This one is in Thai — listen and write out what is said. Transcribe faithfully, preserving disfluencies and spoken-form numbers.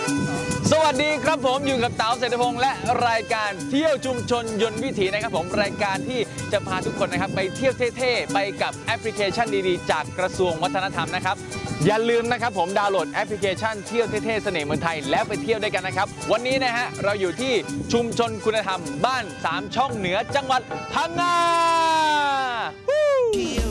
สวัสดีครับผมอยู่กับเต๋าเศรษฐพงษ์และรายการเที่ยวชุมชนยนต์วิถีนะครับผมรายการที่จะพาทุกคนนะครับไปเที่ยวเท่ๆไปกับแอปพลิเคชันดีๆจากกระทรวงวัฒนธรรมนะครับอย่าลืมนะครับผมดาวน์โหลดแอปพลิเคชันเที่ยวเท่ๆเสน่ห์เมืองไทยแล้วไปเที่ยวด้วยกันนะครับวันนี้นะฮะเราอยู่ที่ชุมชนคุณธรรมบ้านสามช่องเหนือจังหวัดพังงา